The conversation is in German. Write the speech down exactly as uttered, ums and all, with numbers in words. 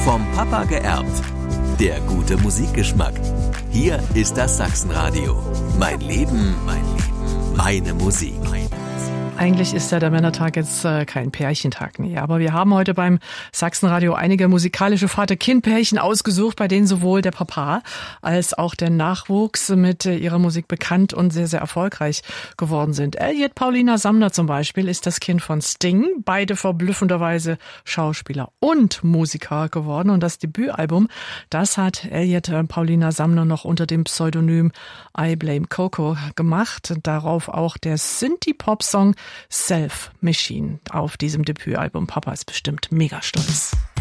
Vom Papa geerbt. Der gute Musikgeschmack. Hier ist das Sachsenradio. Mein Leben, mein Leben, meine Musik. Eigentlich ist ja der Männertag jetzt äh, kein Pärchentag, nee. Aber wir haben heute beim Sachsenradio einige musikalische Vater-Kind-Pärchen ausgesucht, bei denen sowohl der Papa als auch der Nachwuchs mit äh, ihrer Musik bekannt und sehr, sehr erfolgreich geworden sind. Elliot Paulina Samner zum Beispiel ist das Kind von Sting, beide verblüffenderweise Schauspieler und Musiker geworden. Und das Debütalbum, das hat Elliot äh, Paulina Samner noch unter dem Pseudonym I Blame Coco gemacht. Darauf auch der Synthie-Pop-Song Self Machine auf diesem Debütalbum. Papa ist bestimmt mega stolz.